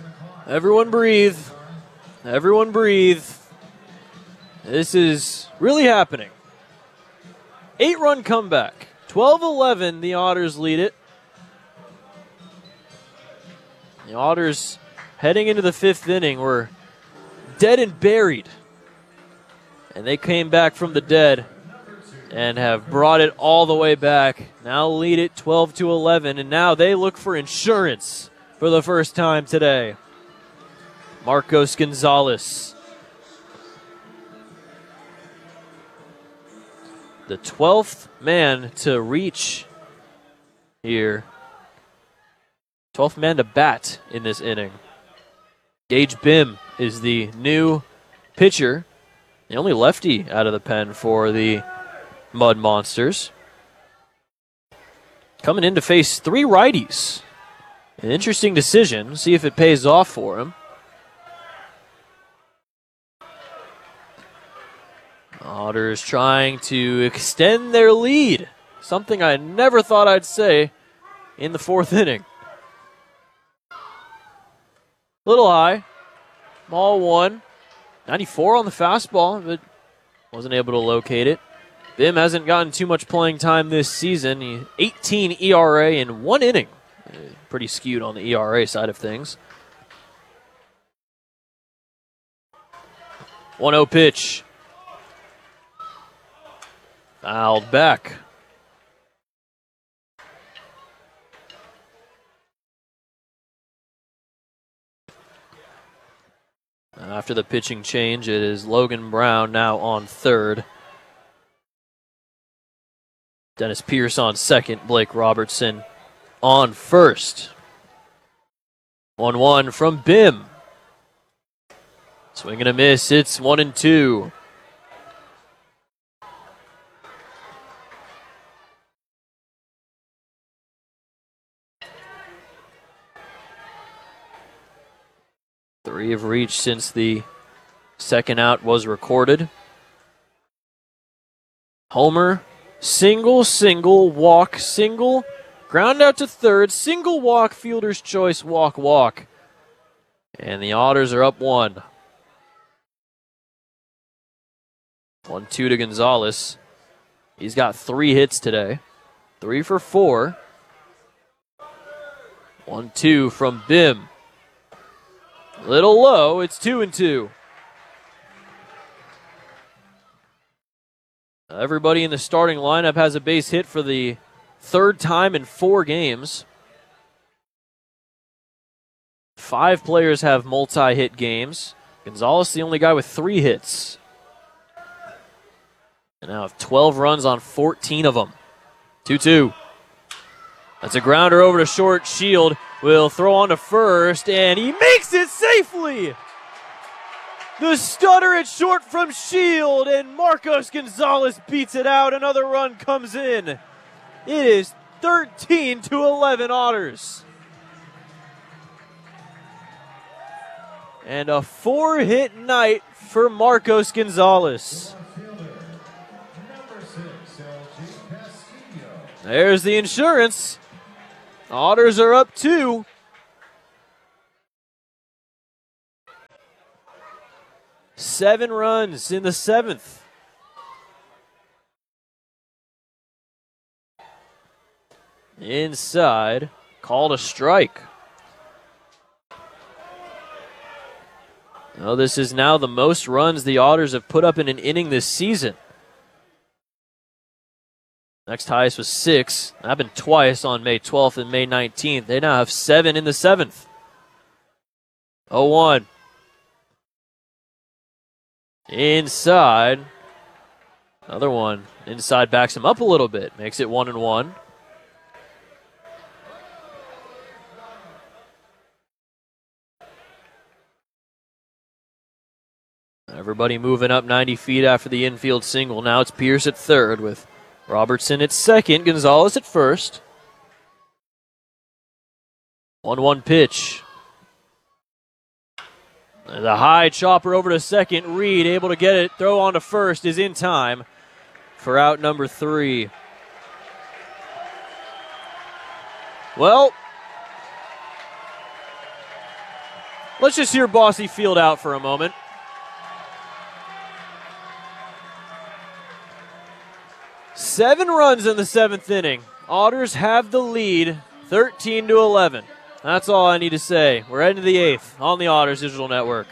Everyone breathe. Everyone breathe. This is really happening. 8-run comeback. 12-11, the Otters lead it. The Otters heading into the 5th inning were dead and buried. And they came back from the dead and have brought it all the way back. Now lead it 12-11, and now they look for insurance for the first time today. Marcos Gonzalez, the 12th man to reach here. 12th man to bat in this inning. Gage Bim is the new pitcher, the only lefty out of the pen for the Mud Monsters. Coming in to face 3 righties. An interesting decision. See if it pays off for him. Otters trying to extend their lead. Something I never thought I'd say in the 4th inning. Little high. Ball 1. 94 on the fastball, but wasn't able to locate it. Bim hasn't gotten too much playing time this season. 18 ERA in 1 inning. Pretty skewed on the ERA side of things. 1-0 pitch. Fouled back. After the pitching change, it is Logan Brown now on third. Dennis Pierce on second. Blake Robertson on first. 1-1 from Bim. Swing and a miss. It's 1-2. Three have reached since the second out was recorded. Homer, single, walk, single, ground out to third, single walk, fielder's choice, walk. And the Otters are up 1. 1-2 to Gonzalez. He's got 3 hits today. 3 for 4. 1-2 from Bim. Little low, it's 2-2. Everybody in the starting lineup has a base hit for the 3rd time in 4 games. 5 players have multi-hit games. Gonzalez, the only guy with 3 hits. And now have 12 runs on 14 of them. 2-2. That's a grounder over to short. Shield will throw on to first, and he makes it safely. The stutter at short from Shield, and Marcos Gonzalez beats it out. Another run comes in. It is 13-11 Otters. And a 4-hit night for Marcos Gonzalez. There's the insurance. Otters are up 2. Seven runs in the 7th. Inside, called a strike. Well, this is now the most runs the Otters have put up in an inning this season. Next highest was 6. Happened twice on May 12th and May 19th. They now have 7 in the 7th. 0-1. Inside. Another one. Inside backs him up a little bit. Makes it 1-1. Everybody moving up 90 feet after the infield single. Now it's Pierce at third with Robertson at second, Gonzalez at first. 1-1 pitch. The high chopper over to second. Reed able to get it. Throw on to first is in time for out number 3. Well, Let's just hear Bosse Field out for a moment. Seven runs in the seventh inning. Otters have the lead, 13-11. That's all I need to say. We're heading to the eighth on the Otters Digital Network.